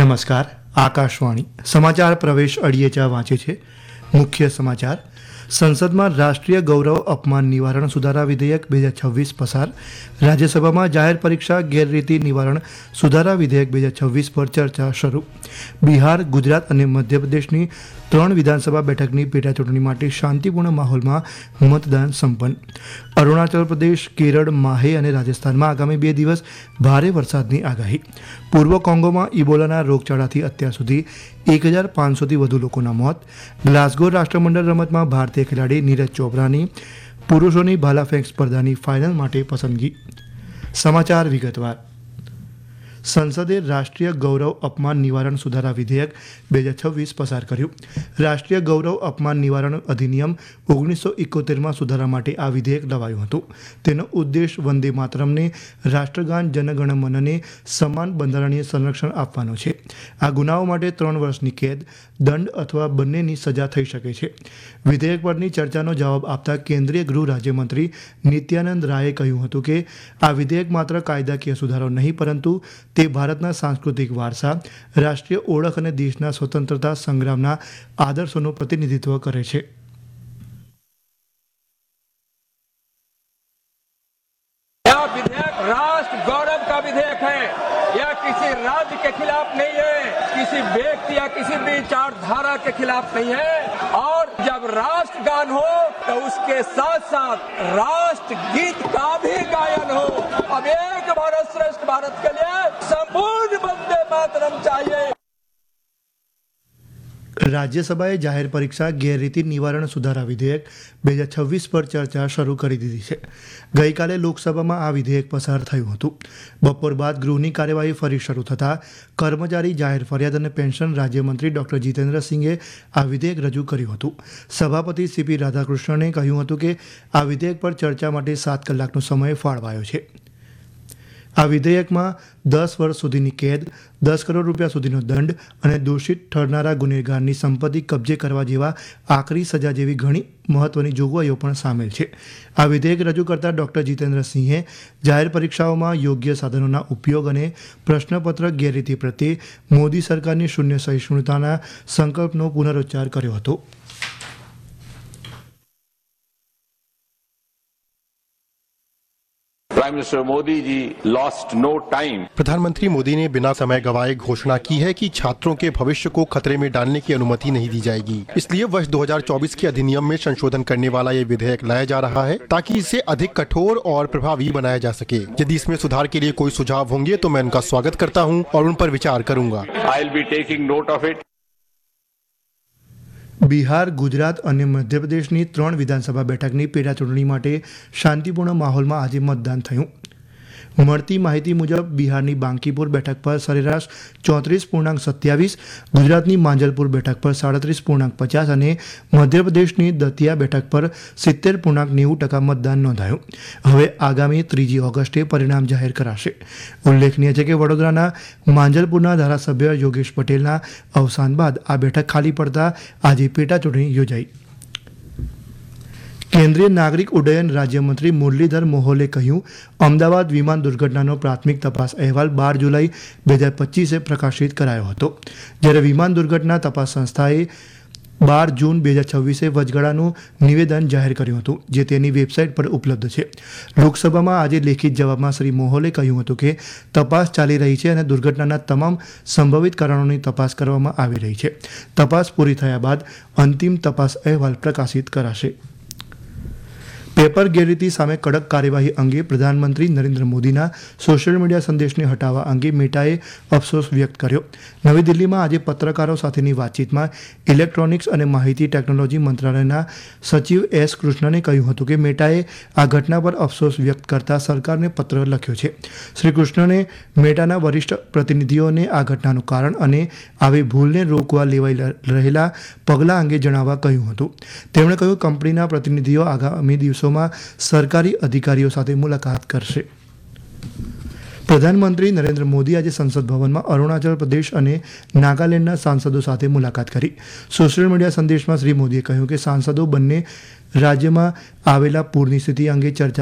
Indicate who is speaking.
Speaker 1: નમસ્કાર. આકાશવાણી સમાચાર પ્રવેશ અડિયેચા વાંચે છે. મુખ્ય સમાચાર. સંસદમાં રાષ્ટ્રીય ગૌરવ અપમાન નિવારણ સુધારા વિધેયક 2026 પસાર. રાજ્યસભામાં જાહેર પરીક્ષા ગેરરીતિ નિવારણ સુધારા વિધેયક 2026 પર ચર્ચા શરૂ. બિહાર, ગુજરાત અને મધ્યપ્રદેશની 3 વિધાનસભા બેઠકની પેટાચૂંટણી માટે શાંતિપૂર્ણ માહોલમાં મતદાન સંપન્ન. અરુણાચલ પ્રદેશ, કેરળ, માહે અને રાજસ્થાનમાં આગામી 2 દિવસ ભારે વરસાદની આગાહી. પૂર્વ કોંગોમાં ઇબોલાના રોગચાળાથી અત્યાર સુધી 1500થી વધુ લોકોના મોત. ગ્લાસગો રાષ્ટ્રમંડળ રમતમાં ભારતીય ખેલાડી નીરજ ચોપરાની પુરુષોની ભાલા ફેંક સ્પર્ધાની ફાઇનલ માટે પસંદગી. સમાચાર વિગતવાર. સંસદે રાષ્ટ્રીય ગૌરવ અપમાન નિવારણ સુધારા વિધેયક 2026 પસાર કર્યું. રાષ્ટ્રીય ગૌરવ અપમાન નિવારણ અધિનિયમ 1971માં સુધારા માટે આ વિધેયક લવાયું હતું. તેનો ઉદ્દેશ વંદે માતરમને રાષ્ટ્રગાન જનગણ મનને સમાન બંધારણીય સંરક્ષણ આપવાનો છે. આ ગુનાઓ માટે 3 વર્ષની કેદ, દંડ અથવા બંનેની સજા થઈ શકે છે. વિધેયક પરની ચર્ચાનો જવાબ આપતા કેન્દ્રીય ગૃહ રાજ્યમંત્રી નિત્યાનંદ રાયે કહ્યું હતું કે આ વિધેયક માત્ર કાયદાકીય સુધારો નહીં પરંતુ તે ભારતના સાંસ્કૃતિક વારસા, રાષ્ટ્રીય ઓળખ અને દેશના સ્વતંત્રતા સંગ્રામના આદર્શોનું પ્રતિનિધિત્વ કરે છે.
Speaker 2: राष्ट्र गौरव का विधेयक है. यह किसी राज्य के खिलाफ नहीं है, किसी व्यक्ति या किसी विचारधारा के खिलाफ नहीं है. और जब राष्ट्रगान हो तो उसके साथ साथ राष्ट्र गीत का भी गायन हो. अब एक भारत श्रेष्ठ भारत के लिए संपूर्ण वंदे मातरम चाहिए.
Speaker 1: રાજ્યસભાએ જાહેર પરીક્ષા ગેરરીતિ નિવારણ સુધારા વિધેયક 2026 પર ચર્ચા શરૂ કરી દીધી છે. ગઈકાલે લોકસભામાં આ વિધેયક પસાર થયું હતું. બપોર બાદ ગૃહની કાર્યવાહી ફરી શરૂ થતાં કર્મચારી જાહેર ફરિયાદ અને પેન્શન રાજ્યમંત્રી ડોક્ટર જીતેન્દ્ર સિંઘે આ વિધેયક રજૂ કર્યું હતું. સભાપતિ CP રાધાકૃષ્ણને કહ્યું હતું કે આ વિધેયક પર ચર્ચા માટે 7 કલાકનો સમય ફાળવાયો છે. આ વિધેયકમાં 10 વર્ષ સુધીની કેદ, 10 કરોડ રૂપિયા સુધીનો દંડ અને દોષિત ઠરનારા ગુનેગારની સંપત્તિ કબજે કરવા જેવા આકરી સજા જેવી ઘણી મહત્વની જોગવાઈઓ પણ સામેલ છે. આ વિધેયક રજૂ કરતા ડોક્ટર જીતેન્દ્ર સિંહે જાહેર પરીક્ષાઓમાં યોગ્ય સાધનોના ઉપયોગ અને પ્રશ્નપત્ર ગેરરીતિ પ્રત્યે મોદી સરકારની શૂન્ય સહિષ્ણુતાના સંકલ્પનો પુનરોચ્ચાર કર્યો હતો.
Speaker 3: Prime minister Modi ji lost no time.
Speaker 4: प्रधानमंत्री मोदी ने बिना समय गवाए घोषणा की है कि छात्रों के भविष्य को खतरे में डालने की अनुमति नहीं दी जाएगी. इसलिए वर्ष 2024 के अधिनियम में संशोधन करने वाला ये विधेयक लाया जा रहा है ताकि इसे अधिक कठोर और प्रभावी बनाया जा सके. यदि इसमें सुधार के लिए कोई सुझाव होंगे तो मैं उनका स्वागत करता हूँ और उन पर विचार करूंगा.
Speaker 3: I will be taking note of it.
Speaker 1: Bihar, Gujarat અને મધ્યપ્રદેશની 3 વિધાનસભા બેઠકની પેટાચૂંટણી માટે શાંતિપૂર્ણ માહોલમાં આજે મતદાન થયું. મળતી માહિતી મુજબ બિહારની બાંકીપુર બેઠક પર સરેરાશ 34.27, ગુજરાતની માંજલપુર બેઠક પર 37.50 અને મધ્યપ્રદેશની દતિયા બેઠક પર 70.90% મતદાન નોંધાયું. હવે આગામી 3 ઓગસ્ટે પરિણામ જાહેર કરાશે. ઉલ્લેખનીય છે કે વડોદરાના માંજલપુરના ધારાસભ્ય યોગેશ પટેલના અવસાન બાદ આ બેઠક ખાલી પડતા આજે પેટાચૂંટણી યોજાઈ. કેન્દ્રીય નાગરિક ઉડ્ડયન રાજ્યમંત્રી મુરલીધર મોહોલે કહ્યું, અમદાવાદ વિમાન દુર્ઘટનાનો પ્રાથમિક તપાસ અહેવાલ 12 જુલાઈ 2025 પ્રકાશિત કરાયો હતો. જ્યારે વિમાન દુર્ઘટના તપાસ સંસ્થાએ 12 જૂન 2026 વચગાળાનું નિવેદન જાહેર કર્યું હતું, જે તેની વેબસાઇટ પર ઉપલબ્ધ છે. લોકસભામાં આજે લેખિત જવાબમાં શ્રી મોહોલે કહ્યું હતું કે તપાસ ચાલી રહી છે અને દુર્ઘટનાના તમામ સંભવિત કારણોની તપાસ કરવામાં આવી રહી છે. તપાસ પૂરી થયા બાદ અંતિમ તપાસ અહેવાલ પ્રકાશિત કરાશે. પેપર ગેરરીતિ સામે કડક કાર્યવાહી અંગે પ્રધાનમંત્રી નરેન્દ્ર મોદીના સોશિયલ મીડિયા સંદેશને હટાવવા અંગે મેટાએ અફસોસ વ્યક્ત કર્યો. નવી દિલ્હીમાં આજે પત્રકારો સાથેની વાતચીતમાં ઇલેક્ટ્રોનિક્સ અને માહિતી ટેકનોલોજી મંત્રાલયના સચિવ S. કૃષ્ણને કહ્યું હતું કે મેટાએ આ ઘટના પર અફસોસ વ્યક્ત કરતા સરકારને પત્ર લખ્યો છે. શ્રી કૃષ્ણને મેટાના વરિષ્ઠ પ્રતિનિધિઓને આ ઘટનાનું કારણ અને આવી ભૂલને રોકવા લેવાઈ રહેલા પગલાં અંગે જણાવવા કહ્યું હતું. તેમણે કહ્યું, કંપનીના પ્રતિનિધિઓ આગામી દિવસોમાં સરકારી અધિકારીઓ સાથે મુલાકાત કરશે. પ્રધાનમંત્રી નરેન્દ્ર મોદી આજે સંસદ ભવનમાં અરુણાચલ પ્રદેશ અને નાગાલેન્ડના સાંસદો સાથે મુલાકાત કરી. સોશિયલ મીડિયા સંદેશમાં શ્રી મોદીએ કહ્યું કે સાંસદો બંને રાજ્યમાં આવેલા પૂરની સ્થિતિ અંગે ચર્ચા